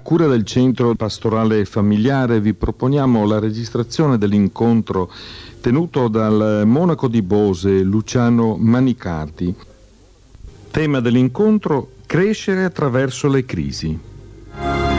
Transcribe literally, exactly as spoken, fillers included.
cura del Centro Pastorale Familiare vi proponiamo la registrazione dell'incontro tenuto dal monaco di Bose Luciano Manicati. Tema dell'incontro: crescere attraverso le crisi.